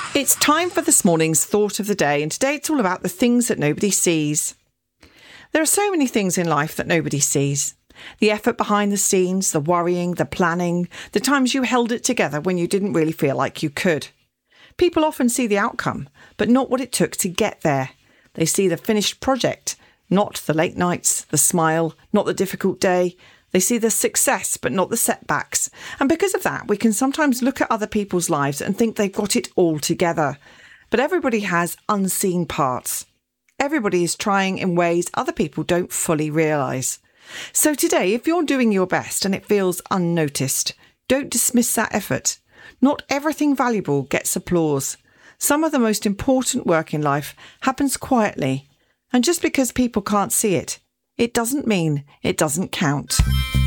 It's time for this morning's thought of the day, and today it's all about the things that nobody sees. There are so many things in life that nobody sees. The effort behind the scenes, the worrying, the planning, the times you held it together when you didn't really feel like you could. People often see the outcome, but not what it took to get there. They see the finished project, not the late nights, the smile, not the difficult day. They see the success, but not the setbacks. And because of that, we can sometimes look at other people's lives and think they've got it all together. But everybody has unseen parts. Everybody is trying in ways other people don't fully realise. So today, if you're doing your best and it feels unnoticed, don't dismiss that effort. Not everything valuable gets applause. Some of the most important work in life happens quietly. And just because people can't see it, it doesn't mean it doesn't count.